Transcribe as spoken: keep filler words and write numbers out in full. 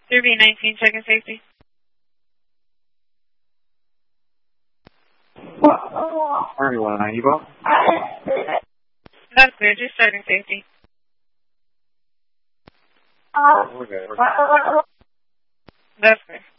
three B nineteen, checking safety. thirty-one, Evo. That's clear, just starting safety. Okay. That's clear.